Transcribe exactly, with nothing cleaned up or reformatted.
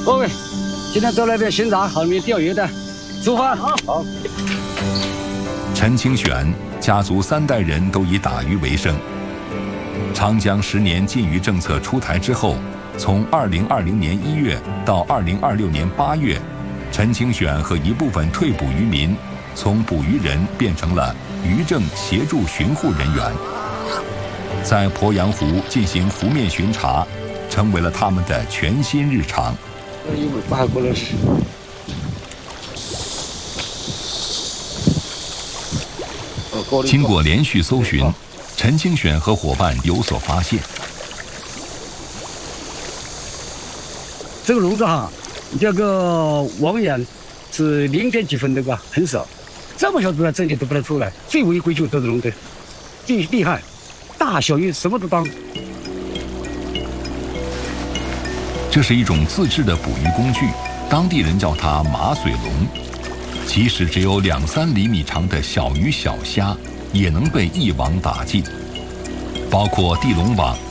各位，今天到那边巡查，后面钓鱼的，出发。好。好。 陈清选家族三代人都以打鱼为生。长江十年禁渔政策出台之后，从二零二零年一月到二零二六年八月，陈清选和一部分退捕渔民从捕鱼人变成了渔政协助巡护人员，在鄱阳湖进行湖面巡查，成为了他们的全新日常。经过连续搜寻，陈清选和伙伴有所发现。 这个笼子哈，这个网眼是零点几分的吧，很少。这么小子这里都不能出来，最违规就是这种的，最厉害，大小鱼什么都当。 这是一种自制的捕鱼工具，当地人叫它马水笼。即使只有两三厘米长的小鱼小虾，也能被一网打尽。包括地笼网、